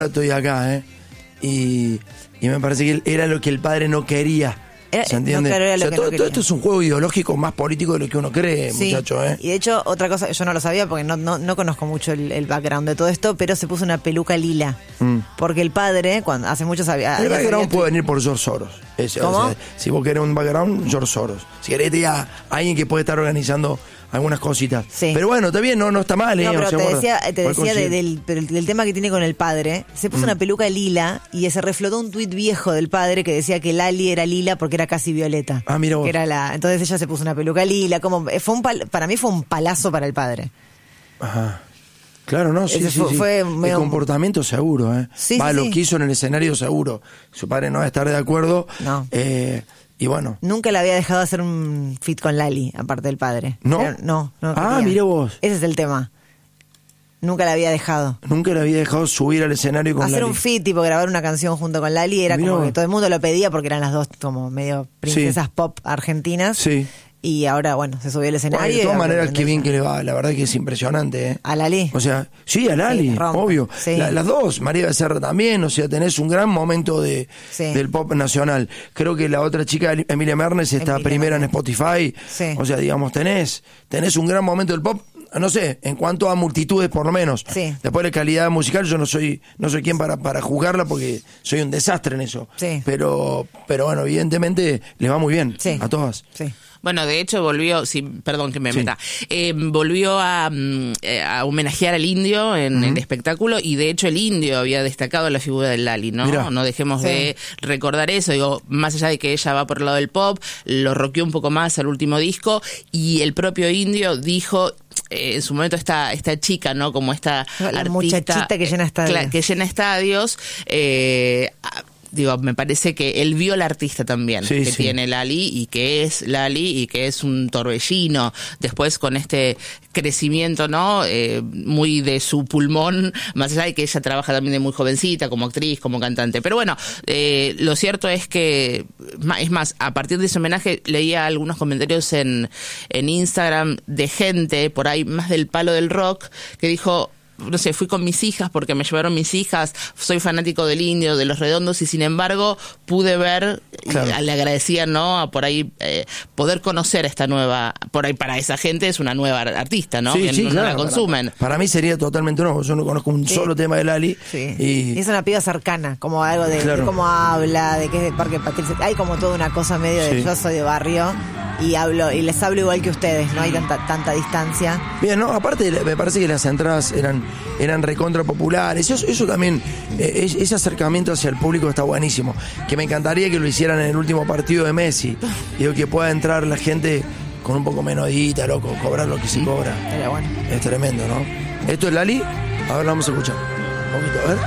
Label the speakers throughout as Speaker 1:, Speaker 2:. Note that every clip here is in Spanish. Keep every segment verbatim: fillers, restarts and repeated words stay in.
Speaker 1: estoy acá, ¿eh? Y, y me parece que era lo que el padre no quería.
Speaker 2: Era,
Speaker 1: ¿Se entiende?
Speaker 2: No, claro, era
Speaker 1: o sea,
Speaker 2: lo que
Speaker 1: todo,
Speaker 2: no
Speaker 1: todo esto es un juego ideológico más político de lo que uno cree,
Speaker 2: sí.
Speaker 1: muchacho, ¿eh?
Speaker 2: Y de hecho, otra cosa, yo no lo sabía porque no, no, no conozco mucho el, el background de todo esto, pero se puso una peluca lila. Mm. Porque el padre, cuando hace mucho sabía...
Speaker 1: El background puede venir por George Soros. Ese,
Speaker 2: ¿Cómo?
Speaker 1: O sea, si vos querés un background, George Soros. Si querés ir a alguien que puede estar organizando algunas cositas. Sí. Pero bueno, está bien, no, no está mal, ¿eh?
Speaker 2: No, pero
Speaker 1: o sea,
Speaker 2: te
Speaker 1: bueno,
Speaker 2: decía, te decía de, del, del, del tema que tiene con el padre. Se puso mm. una peluca lila y se reflotó un tuit viejo del padre que decía que Lali era lila porque era casi violeta.
Speaker 1: Ah, mira vos.
Speaker 2: Que era la, entonces ella se puso una peluca lila. Como, fue un pal, para mí fue un palazo para el padre.
Speaker 1: Ajá. Claro, no, sí,
Speaker 2: Ese
Speaker 1: sí,
Speaker 2: fue,
Speaker 1: sí.
Speaker 2: Fue medio...
Speaker 1: El comportamiento seguro, ¿eh?
Speaker 2: Sí,
Speaker 1: Va,
Speaker 2: sí,
Speaker 1: lo
Speaker 2: sí.
Speaker 1: que hizo en el escenario seguro. Su padre no va a estar de acuerdo.
Speaker 2: No.
Speaker 1: Eh, y bueno.
Speaker 2: Nunca le había dejado hacer un fit con Lali, aparte del padre.
Speaker 1: ¿No?
Speaker 2: Pero, no, no.
Speaker 1: Ah,
Speaker 2: quería.
Speaker 1: mira vos.
Speaker 2: Ese es el tema. Nunca le había dejado.
Speaker 1: Nunca le había dejado subir al escenario con
Speaker 2: hacer
Speaker 1: Lali.
Speaker 2: un fit, tipo grabar una canción junto con Lali, era
Speaker 1: Mirá.
Speaker 2: como que todo el mundo lo pedía porque eran las dos como medio princesas
Speaker 1: Sí.
Speaker 2: pop argentinas.
Speaker 1: Sí.
Speaker 2: Y ahora, bueno, se subió al escenario.
Speaker 1: Bueno, de todas maneras, qué bien
Speaker 2: ella.
Speaker 1: que le va. La verdad que es impresionante, ¿eh?
Speaker 2: ¿A Lali?
Speaker 1: O sea, sí, a Lali,
Speaker 2: Sí,
Speaker 1: obvio.
Speaker 2: sí.
Speaker 1: La, las dos, María Becerra también. O sea, tenés un gran momento de
Speaker 2: Sí.
Speaker 1: del pop nacional. Creo que la otra chica, Emilia Mernes, está
Speaker 2: Emilia
Speaker 1: primera
Speaker 2: Mernes.
Speaker 1: en Spotify.
Speaker 2: Sí.
Speaker 1: O sea, digamos, tenés, tenés un gran momento del pop. No sé, en cuanto a multitudes por lo menos.
Speaker 2: Sí.
Speaker 1: Después de calidad musical yo no soy no soy quien para, para juzgarla porque soy un desastre en eso.
Speaker 2: Sí.
Speaker 1: Pero pero bueno, evidentemente le va muy bien
Speaker 2: Sí.
Speaker 1: a todas.
Speaker 2: Sí.
Speaker 3: Bueno, de hecho volvió, sí, perdón que me
Speaker 1: Sí.
Speaker 3: meta, eh, volvió a, mm, eh, a homenajear al Indio en
Speaker 1: Uh-huh.
Speaker 3: el espectáculo y de hecho el Indio había destacado la figura del Lali, ¿no?
Speaker 1: Mirá.
Speaker 3: No dejemos
Speaker 2: Sí.
Speaker 3: de recordar eso, digo, más allá de que ella va por el lado del pop, lo rockeó un poco más al último disco y el propio Indio dijo... Eh, en su momento esta esta chica, ¿no? Como esta
Speaker 2: La
Speaker 3: artista
Speaker 2: muchachita que llena estadios.
Speaker 3: cla- que llena estadios eh, a- digo, me parece que él vio al artista también
Speaker 1: Sí,
Speaker 3: que
Speaker 1: sí.
Speaker 3: tiene Lali y que es Lali y que es un torbellino después con este crecimiento, ¿no? Eh, muy de su pulmón, más allá de que ella trabaja también de muy jovencita como actriz, como cantante, pero bueno, eh, lo cierto es que es más, a partir de ese homenaje leía algunos comentarios en, en Instagram de gente por ahí más del palo del rock que dijo, no sé, fui con mis hijas porque me llevaron mis hijas, soy fanático del Indio, de Los Redondos y sin embargo pude ver,
Speaker 1: Claro.
Speaker 3: y le agradecía, ¿no? A por ahí eh, poder conocer esta nueva, por ahí para esa gente es una nueva artista, ¿no?
Speaker 1: Sí,
Speaker 3: que
Speaker 1: sí,
Speaker 3: no, no
Speaker 1: claro,
Speaker 3: la consumen.
Speaker 1: Para, para mí sería totalmente nuevo. Yo no conozco un
Speaker 2: Sí.
Speaker 1: solo tema de Lali.
Speaker 2: Sí.
Speaker 1: Y,
Speaker 2: Y es una piba cercana, como algo de,
Speaker 1: Claro.
Speaker 2: de cómo habla, de que es de Parque Patricia. Hay como toda una cosa medio de
Speaker 1: Sí.
Speaker 2: yo soy de barrio y hablo y les hablo igual que ustedes, no hay tanta tanta distancia.
Speaker 1: Bien, ¿no? Aparte, me parece que las entradas eran, eran recontra populares. Eso, eso también, eh, es- ese acercamiento hacia el público está buenísimo. Que me encantaría que lo hicieran en el último partido de Messi. Digo, que pueda entrar la gente con un poco menos de guita, loco, cobrar lo que se cobra.
Speaker 2: Pero bueno.
Speaker 1: Es tremendo, ¿no? ¿Esto es Lali? A ver, lo vamos a escuchar. Un poquito, a ver.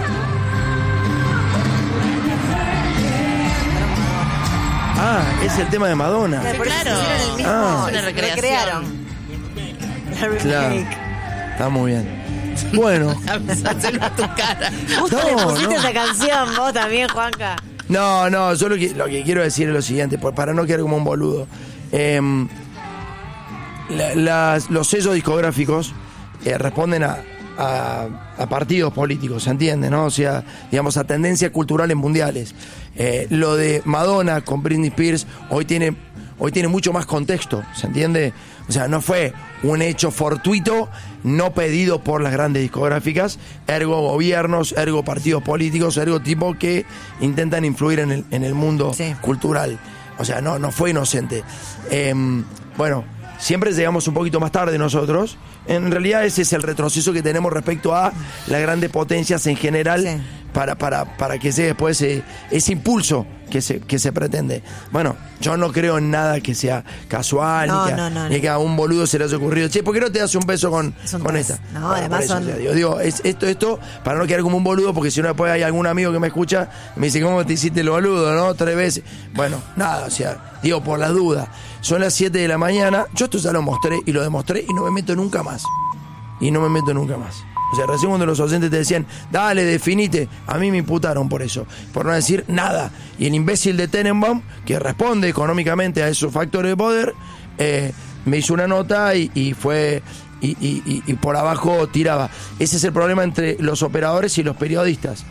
Speaker 1: Ah, es el tema de Madonna.
Speaker 2: Por eso
Speaker 3: claro.
Speaker 2: hicieron el mismo,
Speaker 1: Ah.
Speaker 3: Es una recreación.
Speaker 2: recrearon. La
Speaker 1: Claro.
Speaker 2: remake.
Speaker 1: Está muy bien. Bueno.
Speaker 3: Hacelo a tu cara.
Speaker 2: Justo
Speaker 1: No,
Speaker 2: le pusiste
Speaker 1: no.
Speaker 2: esa canción, vos también, Juanca.
Speaker 1: No, no, yo lo que, lo que quiero decir es lo siguiente, por- para no quedar como un boludo. Em, la- las- los sellos discográficos eh, responden a, a- a partidos políticos, ¿se entiende? ¿No? O sea, digamos, a tendencias culturales mundiales. Eh, lo de Madonna con Britney Spears hoy tiene, hoy tiene mucho más contexto, ¿se entiende? O sea, no fue un hecho fortuito, no pedido por las grandes discográficas, ergo gobiernos, ergo partidos políticos, ergo tipos que intentan influir en el, en el mundo
Speaker 2: Sí.
Speaker 1: cultural. O sea, no, no fue inocente. Em, bueno, siempre llegamos un poquito más tarde nosotros. En realidad ese es el retroceso que tenemos respecto a las grandes potencias en general
Speaker 2: Sí.
Speaker 1: para, para, para que llegue después ese, ese impulso que se, que se pretende. Bueno, yo no creo en nada que sea casual,
Speaker 2: No,
Speaker 1: ni, que a,
Speaker 2: no, no,
Speaker 1: ni
Speaker 2: no.
Speaker 1: que a un boludo se le haya ocurrido, che, ¿por qué no te das un beso con,
Speaker 2: Son
Speaker 1: con
Speaker 2: tres.
Speaker 1: esta?
Speaker 2: No,
Speaker 1: Bueno,
Speaker 2: además
Speaker 1: por eso,
Speaker 2: son-
Speaker 1: o sea, digo, digo, es esto, esto, para no quedar como un boludo, porque si no después hay algún amigo que me escucha y me dice, ¿cómo te hiciste el boludo, no? Tres veces. Bueno, nada, o sea, digo, por la duda. Son las siete de la mañana, yo esto ya lo mostré y lo demostré y no me meto nunca más. Y no me meto nunca más. O sea, recién cuando los oyentes te decían, dale, definite, a mí me imputaron por eso, por no decir nada. Y el imbécil de Tenenbaum, que responde económicamente a esos factores de poder, eh, me hizo una nota y, y fue... Y, y, y, y por abajo tiraba. Ese es el problema entre los operadores y los periodistas.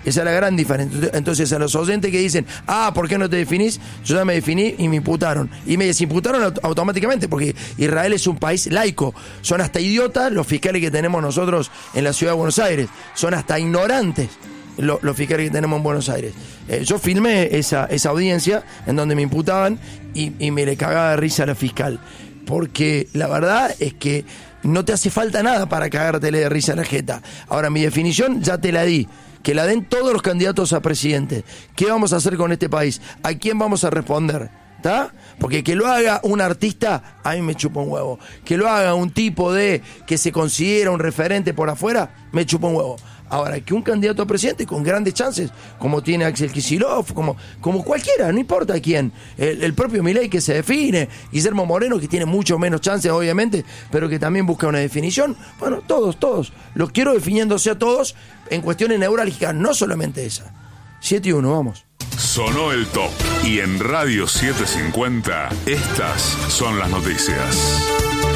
Speaker 1: Esa es la gran diferencia. Entonces, a los oyentes que dicen, ah, ¿por qué no te definís? Yo ya me definí y me imputaron. Y me desimputaron aut- automáticamente, porque Israel es un país laico. Son hasta idiotas los fiscales que tenemos nosotros en la ciudad de Buenos Aires. Son hasta ignorantes los, los fiscales que tenemos en Buenos Aires. Eh, yo filmé esa, esa audiencia en donde me imputaban y, y me le cagaba de risa a la fiscal. Porque la verdad es que no te hace falta nada para cagártele de risa a la jeta. Ahora, mi definición ya te la di. Que la den todos los candidatos a presidente. ¿Qué vamos a hacer con este país? ¿A quién vamos a responder? ¿Está? Porque que lo haga un artista, a mí me chupa un huevo. Que lo haga un tipo de que se considera un referente por afuera, me chupa un huevo. Ahora, que un candidato a presidente con grandes chances, como tiene Axel Kicillof, como, como cualquiera, no importa quién, el, el propio Milei que se define, Guillermo Moreno que tiene mucho menos chances obviamente, pero que también busca una definición, bueno, todos, todos, los quiero definiéndose a todos en cuestiones neurálgicas, no solamente esa. siete y uno, vamos.
Speaker 4: Sonó el top y en Radio setecientos cincuenta estas son las noticias.